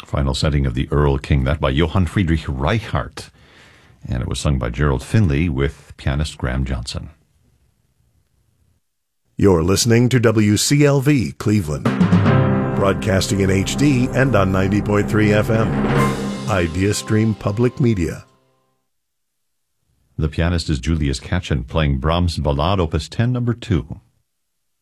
Final setting of the Earl King, that by Johann Friedrich Reichardt. And it was sung by Gerald Finley with pianist Graham Johnson. You're listening to WCLV Cleveland, broadcasting in HD and on 90.3 FM. Idea Stream Public Media. The pianist is Julius Katchen playing Brahms' Ballade Opus 10, number 2.